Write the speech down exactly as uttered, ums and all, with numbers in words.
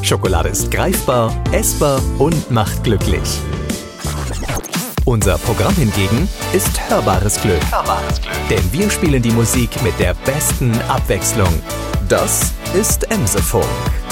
Schokolade ist greifbar, essbar und macht glücklich. Unser Programm hingegen ist hörbares Glück. Hörbares Glück. Denn wir spielen die Musik mit der besten Abwechslung. Das ist Emsefunk.